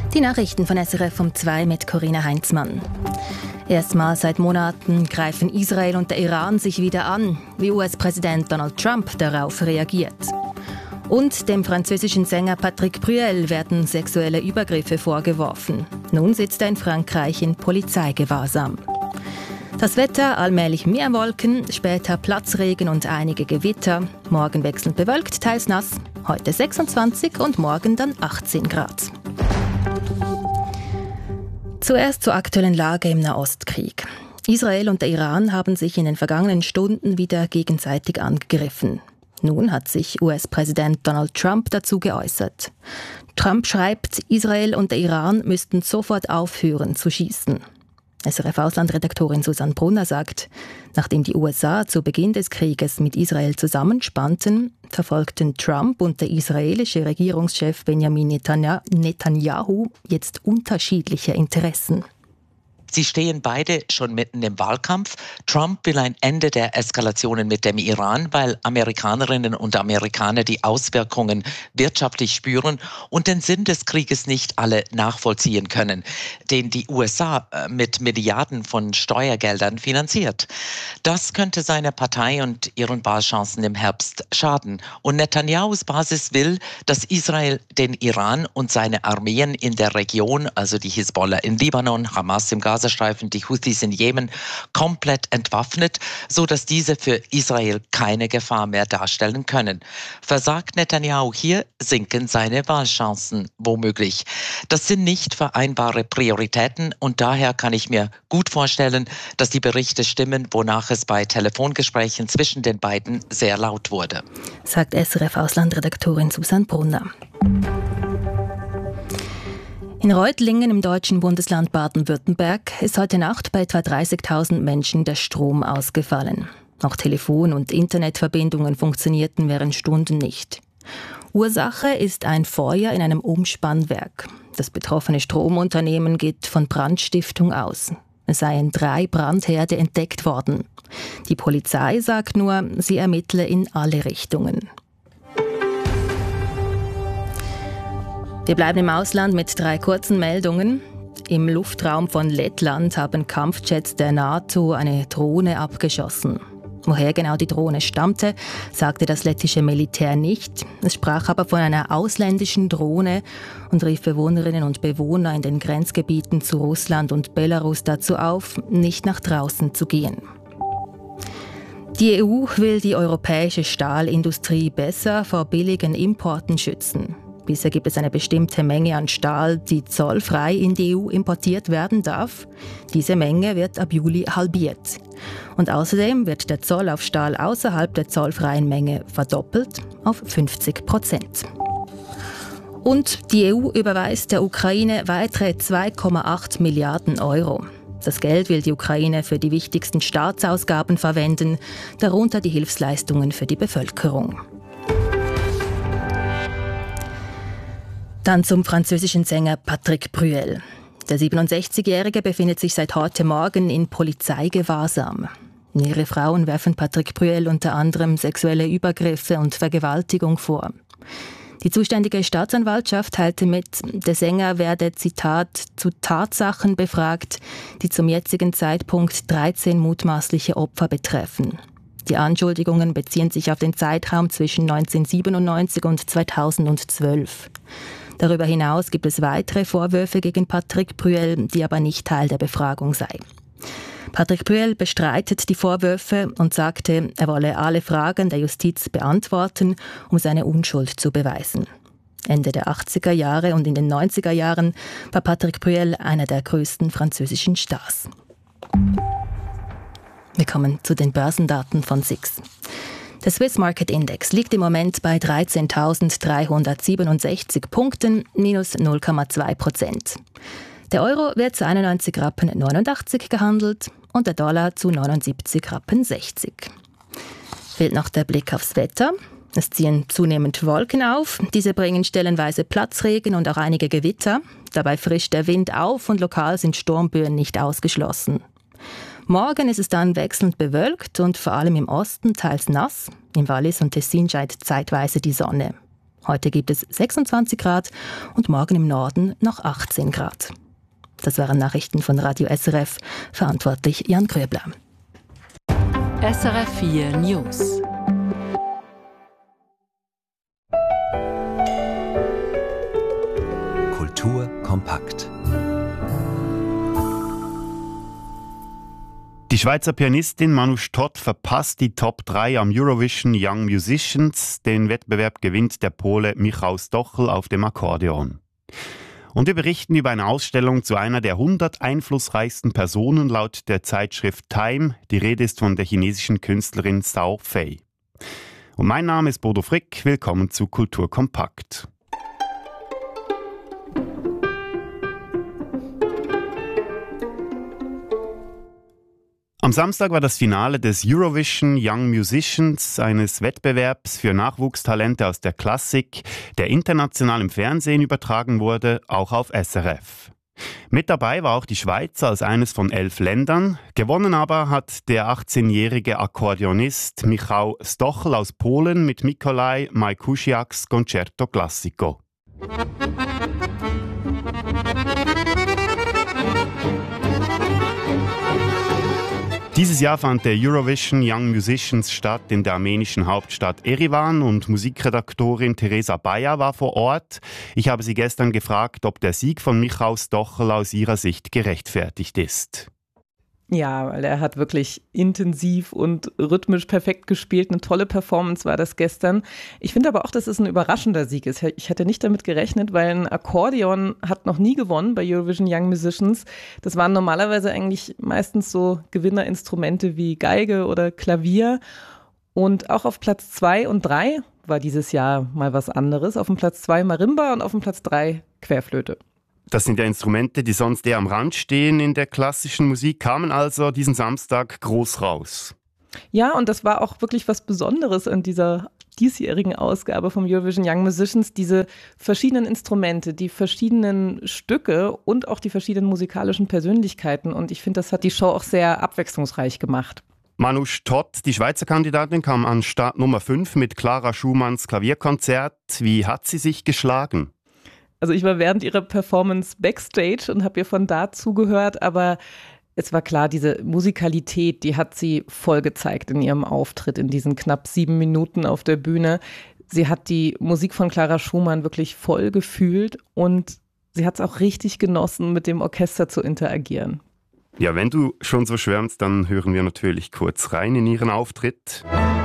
Die Nachrichten von SRF um 2 mit Corinna Heinzmann. Erstmals seit Monaten greifen Israel und der Iran sich wieder an, wie US-Präsident Donald Trump darauf reagiert. Und dem französischen Sänger Patrick Bruel werden sexuelle Übergriffe vorgeworfen. Nun sitzt er in Frankreich in Polizeigewahrsam. Das Wetter, allmählich mehr Wolken, später Platzregen und einige Gewitter. Morgen wechselnd bewölkt, teils nass. Heute 26 und morgen dann 18 Grad. Zuerst zur aktuellen Lage im Nahostkrieg. Israel und der Iran haben sich in den vergangenen Stunden wieder gegenseitig angegriffen. Nun hat sich US-Präsident Donald Trump dazu geäußert. Trump schreibt, Israel und der Iran müssten sofort aufhören zu schießen. SRF-Auslandredaktorin Susanne Brunner sagt, nachdem die USA zu Beginn des Krieges mit Israel zusammenspannten, verfolgten Trump und der israelische Regierungschef Benjamin Netanyahu jetzt unterschiedliche Interessen. Sie stehen beide schon mitten im Wahlkampf. Trump will ein Ende der Eskalationen mit dem Iran, weil Amerikanerinnen und Amerikaner die Auswirkungen wirtschaftlich spüren und den Sinn des Krieges nicht alle nachvollziehen können, den die USA mit Milliarden von Steuergeldern finanziert. Das könnte seiner Partei und ihren Wahlchancen im Herbst schaden. Und Netanyahus Basis will, dass Israel den Iran und seine Armeen in der Region, also die Hisbollah in Libanon, Hamas im Gazastreifen, die Houthis in Jemen, komplett entwaffnet, sodass diese für Israel keine Gefahr mehr darstellen können. Versagt Netanyahu hier, sinken seine Wahlchancen womöglich. Das sind nicht vereinbare Prioritäten und daher kann ich mir gut vorstellen, dass die Berichte stimmen, wonach es bei Telefongesprächen zwischen den beiden sehr laut wurde. Sagt SRF-Auslandredaktorin Susanne Brunner. In Reutlingen im deutschen Bundesland Baden-Württemberg ist heute Nacht bei etwa 30.000 Menschen der Strom ausgefallen. Auch Telefon- und Internetverbindungen funktionierten während Stunden nicht. Ursache ist ein Feuer in einem Umspannwerk. Das betroffene Stromunternehmen geht von Brandstiftung aus. Es seien 3 Brandherde entdeckt worden. Die Polizei sagt nur, sie ermittle in alle Richtungen. Wir bleiben im Ausland mit 3 kurzen Meldungen. Im Luftraum von Lettland haben Kampfjets der NATO eine Drohne abgeschossen. Woher genau die Drohne stammte, sagte das lettische Militär nicht. Es sprach aber von einer ausländischen Drohne und rief Bewohnerinnen und Bewohner in den Grenzgebieten zu Russland und Belarus dazu auf, nicht nach draußen zu gehen. Die EU will die europäische Stahlindustrie besser vor billigen Importen schützen. Bisher gibt es eine bestimmte Menge an Stahl, die zollfrei in die EU importiert werden darf. Diese Menge wird ab Juli halbiert. Und außerdem wird der Zoll auf Stahl außerhalb der zollfreien Menge verdoppelt auf 50%. Und die EU überweist der Ukraine weitere 2,8 Milliarden Euro. Das Geld will die Ukraine für die wichtigsten Staatsausgaben verwenden, darunter die Hilfsleistungen für die Bevölkerung. Dann zum französischen Sänger Patrick Bruel. Der 67-Jährige befindet sich seit heute Morgen in Polizeigewahrsam. Mehrere Frauen werfen Patrick Bruel unter anderem sexuelle Übergriffe und Vergewaltigung vor. Die zuständige Staatsanwaltschaft teilte mit, der Sänger werde, Zitat, zu Tatsachen befragt, die zum jetzigen Zeitpunkt 13 mutmaßliche Opfer betreffen. Die Anschuldigungen beziehen sich auf den Zeitraum zwischen 1997 und 2012. Darüber hinaus gibt es weitere Vorwürfe gegen Patrick Bruel, die aber nicht Teil der Befragung sei. Patrick Bruel bestreitet die Vorwürfe und sagte, er wolle alle Fragen der Justiz beantworten, um seine Unschuld zu beweisen. Ende der 80er Jahre und in den 90er Jahren war Patrick Bruel einer der größten französischen Stars. Wir kommen zu den Börsendaten von SIX. Der Swiss Market Index liegt im Moment bei 13.367 Punkten, minus 0,2%. Der Euro wird zu 91,89 Rappen gehandelt und der Dollar zu 79,60 Rappen. Fehlt noch der Blick aufs Wetter. Es ziehen zunehmend Wolken auf. Diese bringen stellenweise Platzregen und auch einige Gewitter. Dabei frischt der Wind auf und lokal sind Sturmböen nicht ausgeschlossen. Morgen ist es dann wechselnd bewölkt und vor allem im Osten teils nass. Im Wallis und Tessin scheint zeitweise die Sonne. Heute gibt es 26 Grad und morgen im Norden noch 18 Grad. Das waren Nachrichten von Radio SRF, verantwortlich Jan Kröbler. SRF 4 News. Kultur kompakt. Die Schweizer Pianistin Manouche Todt verpasst die Top 3 am Eurovision Young Musicians. Den Wettbewerb gewinnt der Pole Michał Stochel auf dem Akkordeon. Und wir berichten über eine Ausstellung zu einer der 100 einflussreichsten Personen laut der Zeitschrift Time. Die Rede ist von der chinesischen Künstlerin Zhao Fei. Und mein Name ist Bodo Frick. Willkommen zu Kultur kompakt. Am Samstag war das Finale des Eurovision Young Musicians, eines Wettbewerbs für Nachwuchstalente aus der Klassik, der international im Fernsehen übertragen wurde, auch auf SRF. Mit dabei war auch die Schweiz als eines von 11 Ländern. Gewonnen aber hat der 18-jährige Akkordeonist Michał Stochel aus Polen mit Mikołaj Majkusiaks Concerto Classico. Dieses Jahr fand der Eurovision Young Musicians statt in der armenischen Hauptstadt Erivan und Musikredaktorin Teresa Bayer war vor Ort. Ich habe sie gestern gefragt, ob der Sieg von Michał Stochel aus ihrer Sicht gerechtfertigt ist. Ja, weil er hat wirklich intensiv und rhythmisch perfekt gespielt. Eine tolle Performance war das gestern. Ich finde aber auch, dass es ein überraschender Sieg ist. Ich hätte nicht damit gerechnet, weil ein Akkordeon hat noch nie gewonnen bei Eurovision Young Musicians. Das waren normalerweise eigentlich meistens so Gewinnerinstrumente wie Geige oder Klavier. Und auch auf Platz 2 und 3 war dieses Jahr mal was anderes. Auf dem Platz 2 Marimba und auf dem Platz 3 Querflöte. Das sind ja Instrumente, die sonst eher am Rand stehen in der klassischen Musik, kamen also diesen Samstag groß raus. Ja, und das war auch wirklich was Besonderes an dieser diesjährigen Ausgabe vom Eurovision Young Musicians. Diese verschiedenen Instrumente, die verschiedenen Stücke und auch die verschiedenen musikalischen Persönlichkeiten. Und ich finde, das hat die Show auch sehr abwechslungsreich gemacht. Manouche Todt, die Schweizer Kandidatin, kam an Start Nummer 5 mit Clara Schumanns Klavierkonzert. Wie hat sie sich geschlagen? Also ich war während ihrer Performance backstage und habe ihr von da zugehört, aber es war klar, diese Musikalität, die hat sie voll gezeigt in ihrem Auftritt in diesen knapp 7 Minuten auf der Bühne. Sie hat die Musik von Clara Schumann wirklich voll gefühlt und sie hat es auch richtig genossen, mit dem Orchester zu interagieren. Ja, wenn du schon so schwärmst, dann hören wir natürlich kurz rein in ihren Auftritt.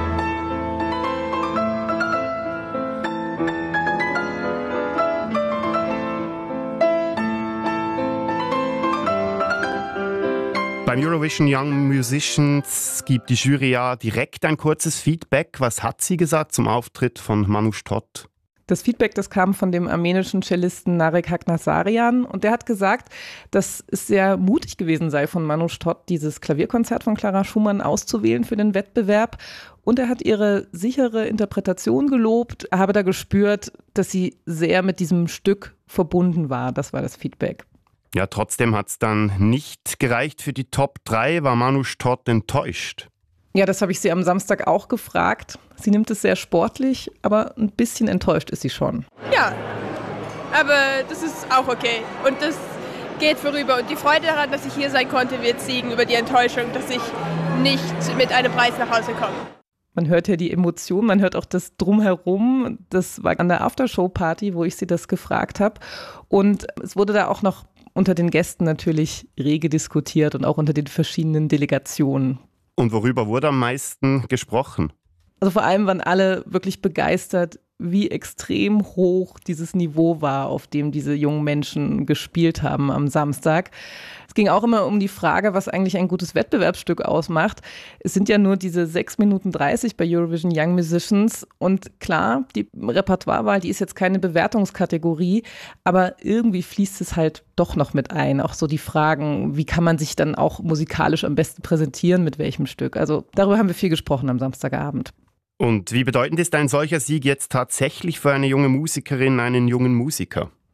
Beim Eurovision Young Musicians gibt die Jury ja direkt ein kurzes Feedback. Was hat sie gesagt zum Auftritt von Manouche Todt? Das Feedback, das kam von dem armenischen Cellisten Narek Hagnasarian und der hat gesagt, dass es sehr mutig gewesen sei von Manouche Todt, dieses Klavierkonzert von Clara Schumann auszuwählen für den Wettbewerb. Und er hat ihre sichere Interpretation gelobt. Er habe da gespürt, dass sie sehr mit diesem Stück verbunden war. Das war das Feedback. Ja, trotzdem hat es dann nicht gereicht für die Top 3. War Manouche Todt enttäuscht? Ja, das habe ich sie am Samstag auch gefragt. Sie nimmt es sehr sportlich, aber ein bisschen enttäuscht ist sie schon. Ja, aber das ist auch okay. Und das geht vorüber. Und die Freude daran, dass ich hier sein konnte, wird siegen über die Enttäuschung, dass ich nicht mit einem Preis nach Hause komme. Man hört ja die Emotionen, man hört auch das Drumherum. Das war an der Aftershow-Party, wo ich sie das gefragt habe. Und es wurde da auch noch unter den Gästen natürlich rege diskutiert und auch unter den verschiedenen Delegationen. Und worüber wurde am meisten gesprochen? Also vor allem waren alle wirklich begeistert, wie extrem hoch dieses Niveau war, auf dem diese jungen Menschen gespielt haben am Samstag. Es ging auch immer um die Frage, was eigentlich ein gutes Wettbewerbsstück ausmacht. Es sind ja nur diese 6 Minuten 30 bei Eurovision Young Musicians. Und klar, die Repertoirewahl, die ist jetzt keine Bewertungskategorie, aber irgendwie fließt es halt doch noch mit ein. Auch so die Fragen, wie kann man sich dann auch musikalisch am besten präsentieren, mit welchem Stück. Also darüber haben wir viel gesprochen am Samstagabend. Und wie bedeutend ist ein solcher Sieg jetzt tatsächlich für eine junge Musikerin, einen jungen Musiker?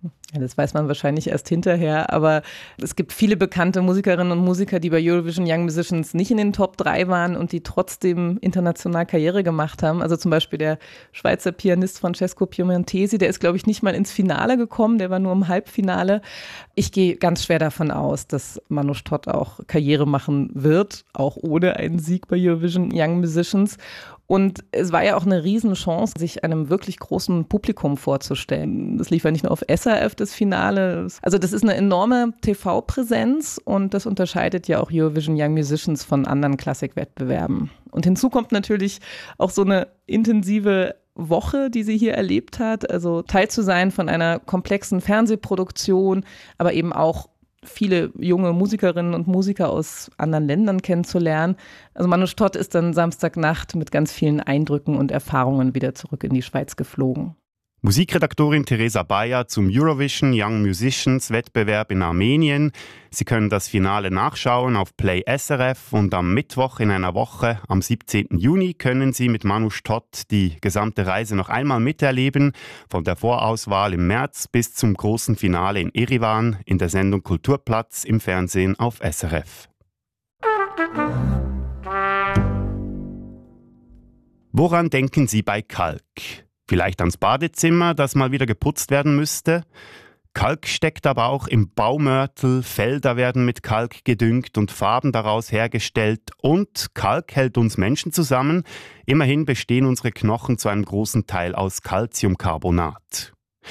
Ja, das weiß man wahrscheinlich erst hinterher, aber es gibt viele bekannte Musikerinnen und Musiker, die bei Eurovision Young Musicians nicht in den Top 3 waren und die trotzdem international Karriere gemacht haben. Also zum Beispiel der Schweizer Pianist Francesco Piemontesi, der ist, glaube ich, nicht mal ins Finale gekommen, der war nur im Halbfinale. Ich gehe ganz schwer davon aus, dass Manoush Todd auch Karriere machen wird, auch ohne einen Sieg bei Eurovision Young Musicians. Und es war ja auch eine Riesenchance, sich einem wirklich großen Publikum vorzustellen. Das lief ja nicht nur auf SRF, das Finale. Also das ist eine enorme TV-Präsenz und das unterscheidet ja auch Eurovision Young Musicians von anderen Klassikwettbewerben. Und hinzu kommt natürlich auch so eine intensive Woche, die sie hier erlebt hat. Also Teil zu sein von einer komplexen Fernsehproduktion, aber eben auch viele junge Musikerinnen und Musiker aus anderen Ländern kennenzulernen. Also Manoush Todd ist dann Samstagnacht mit ganz vielen Eindrücken und Erfahrungen wieder zurück in die Schweiz geflogen. Musikredaktorin Theresa Bayer zum Eurovision Young Musicians Wettbewerb in Armenien. Sie können das Finale nachschauen auf Play SRF und am Mittwoch in einer Woche, am 17. Juni, können Sie mit Manoush Todd die gesamte Reise noch einmal miterleben, von der Vorauswahl im März bis zum großen Finale in Erivan in der Sendung Kulturplatz im Fernsehen auf SRF. Woran denken Sie bei Kalk? Vielleicht ans Badezimmer, das mal wieder geputzt werden müsste? Kalk steckt aber auch im Baumörtel, Felder werden mit Kalk gedüngt und Farben daraus hergestellt und Kalk hält uns Menschen zusammen. Immerhin bestehen unsere Knochen zu einem großen Teil aus Calciumcarbonat.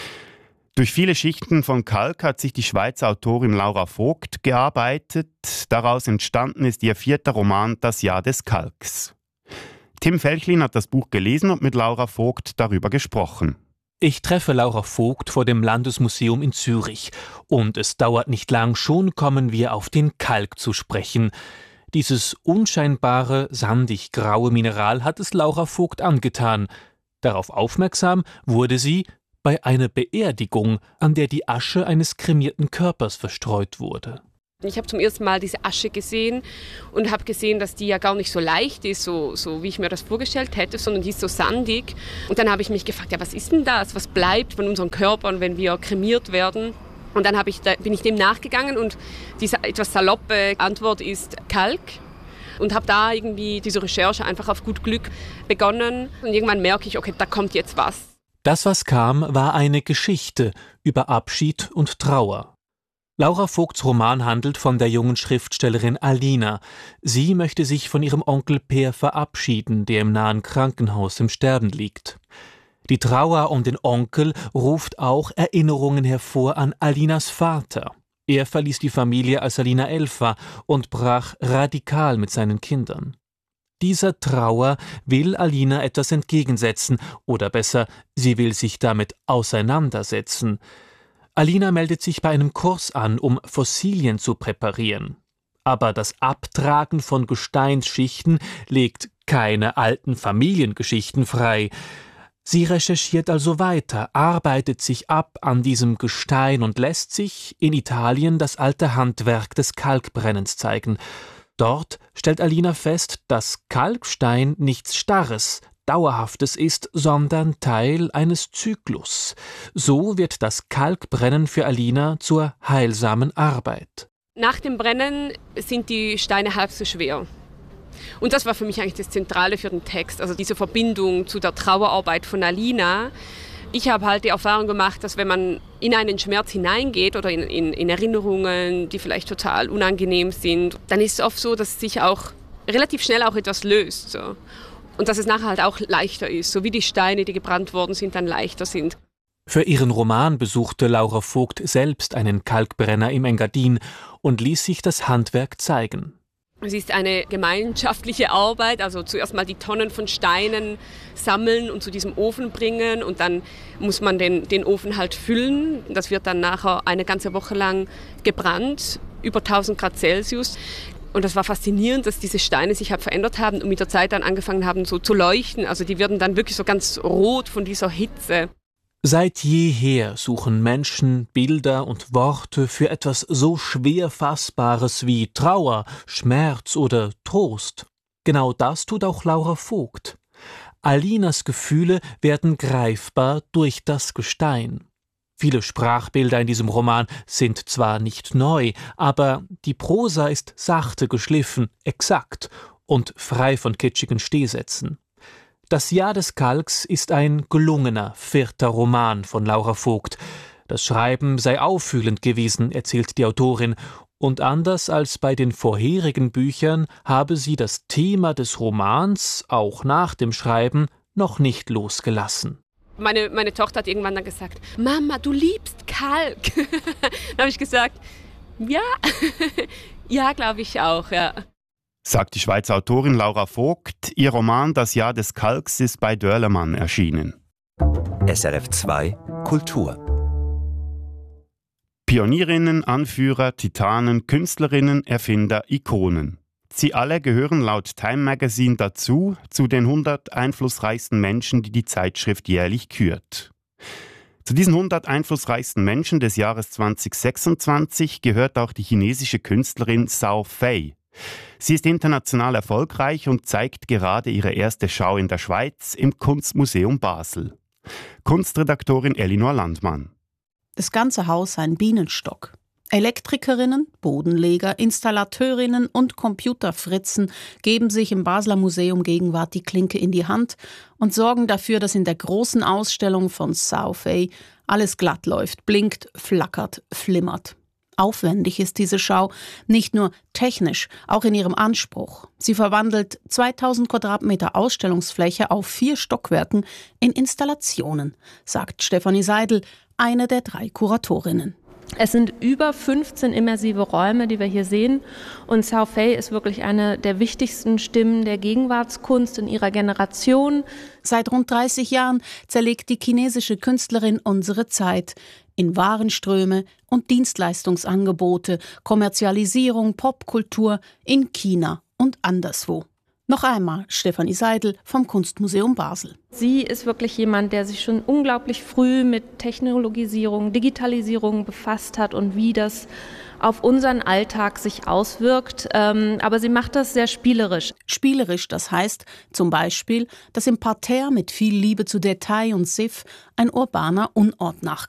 Durch viele Schichten von Kalk hat sich die Schweizer Autorin Laura Vogt gearbeitet. Daraus entstanden ist ihr 4. Roman Das Jahr des Kalks. Tim Felchlin hat das Buch gelesen und mit Laura Vogt darüber gesprochen. Ich treffe Laura Vogt vor dem Landesmuseum in Zürich. Und es dauert nicht lang, schon kommen wir auf den Kalk zu sprechen. Dieses unscheinbare, sandig-graue Mineral hat es Laura Vogt angetan. Darauf aufmerksam wurde sie bei einer Beerdigung, an der die Asche eines kremierten Körpers verstreut wurde. Ich habe zum ersten Mal diese Asche gesehen und habe gesehen, dass die ja gar nicht so leicht ist, so wie ich mir das vorgestellt hätte, sondern die ist so sandig. Und dann habe ich mich gefragt, ja, was ist denn das? Was bleibt von unseren Körpern, wenn wir kremiert werden? Und dann bin ich dem nachgegangen und diese etwas saloppe Antwort ist Kalk. Und habe da irgendwie diese Recherche einfach auf gut Glück begonnen. Und irgendwann merke ich, okay, da kommt jetzt was. Das, was kam, war eine Geschichte über Abschied und Trauer. Laura Vogts Roman handelt von der jungen Schriftstellerin Alina. Sie möchte sich von ihrem Onkel Peer verabschieden, der im nahen Krankenhaus im Sterben liegt. Die Trauer um den Onkel ruft auch Erinnerungen hervor an Alinas Vater. Er verließ die Familie, als Alina 11 war und brach radikal mit seinen Kindern. Dieser Trauer will Alina etwas entgegensetzen, oder besser, sie will sich damit auseinandersetzen. Alina meldet sich bei einem Kurs an, um Fossilien zu präparieren. Aber das Abtragen von Gesteinsschichten legt keine alten Familiengeschichten frei. Sie recherchiert also weiter, arbeitet sich ab an diesem Gestein und lässt sich in Italien das alte Handwerk des Kalkbrennens zeigen. Dort stellt Alina fest, dass Kalkstein nichts Starres, Dauerhaftes ist, sondern Teil eines Zyklus. So wird das Kalkbrennen für Alina zur heilsamen Arbeit. Nach dem Brennen sind die Steine halb so schwer. Und das war für mich eigentlich das Zentrale für den Text, also diese Verbindung zu der Trauerarbeit von Alina. Ich habe halt die Erfahrung gemacht, dass wenn man in einen Schmerz hineingeht oder in Erinnerungen, die vielleicht total unangenehm sind, dann ist es oft so, dass sich auch relativ schnell auch etwas löst. So. Und dass es nachher halt auch leichter ist, so wie die Steine, die gebrannt worden sind, dann leichter sind. Für ihren Roman besuchte Laura Vogt selbst einen Kalkbrenner im Engadin und ließ sich das Handwerk zeigen. Es ist eine gemeinschaftliche Arbeit, also zuerst mal die Tonnen von Steinen sammeln und zu diesem Ofen bringen und dann muss man den Ofen halt füllen. Das wird dann nachher eine ganze Woche lang gebrannt, über 1000 Grad Celsius. Und das war faszinierend, dass diese Steine sich halt verändert haben und mit der Zeit dann angefangen haben so zu leuchten. Also die werden dann wirklich so ganz rot von dieser Hitze. Seit jeher suchen Menschen Bilder und Worte für etwas so schwer Fassbares wie Trauer, Schmerz oder Trost. Genau das tut auch Laura Vogt. Alinas Gefühle werden greifbar durch das Gestein. Viele Sprachbilder in diesem Roman sind zwar nicht neu, aber die Prosa ist sachte geschliffen, exakt und frei von kitschigen Stehsätzen. Das Jahr des Kalks ist ein gelungener 4. Roman von Laura Vogt. Das Schreiben sei auffühlend gewesen, erzählt die Autorin, und anders als bei den vorherigen Büchern habe sie das Thema des Romans, auch nach dem Schreiben, noch nicht losgelassen. Meine Tochter hat irgendwann dann gesagt, Mama, du liebst Kalk. Dann habe ich gesagt, ja, ja, glaube ich auch, ja. Sagt die Schweizer Autorin Laura Vogt. Ihr Roman Das Jahr des Kalks ist bei Dörlemann erschienen. SRF 2 Kultur. Pionierinnen, Anführer, Titanen, Künstlerinnen, Erfinder, Ikonen. Sie alle gehören laut Time Magazine dazu, zu den 100 einflussreichsten Menschen, die die Zeitschrift jährlich kürt. Zu diesen 100 einflussreichsten Menschen des Jahres 2026 gehört auch die chinesische Künstlerin Zhao Fei. Sie ist international erfolgreich und zeigt gerade ihre erste Schau in der Schweiz im Kunstmuseum Basel. Kunstredaktorin Elinor Landmann. Das ganze Haus ein Bienenstock. Elektrikerinnen, Bodenleger, Installateurinnen und Computerfritzen geben sich im Basler Museum Gegenwart die Klinke in die Hand und sorgen dafür, dass in der großen Ausstellung von Zhao Fei alles glatt läuft, blinkt, flackert, flimmert. Aufwendig ist diese Schau, nicht nur technisch, auch in ihrem Anspruch. Sie verwandelt 2000 Quadratmeter Ausstellungsfläche auf 4 Stockwerken in Installationen, sagt Stefanie Seidel, eine der 3 Kuratorinnen. Es sind über 15 immersive Räume, die wir hier sehen. Und Zhao Fei ist wirklich eine der wichtigsten Stimmen der Gegenwartskunst in ihrer Generation. Seit rund 30 Jahren zerlegt die chinesische Künstlerin unsere Zeit in Warenströme und Dienstleistungsangebote, Kommerzialisierung, Popkultur in China und anderswo. Noch einmal Stefanie Seidel vom Kunstmuseum Basel. Sie ist wirklich jemand, der sich schon unglaublich früh mit Technologisierung, Digitalisierung befasst hat und wie das auf unseren Alltag sich auswirkt. Aber sie macht das sehr spielerisch. Spielerisch, das heißt zum Beispiel, dass im Parterre mit viel Liebe zu Detail und Siff ein urbaner Unort nachgeht.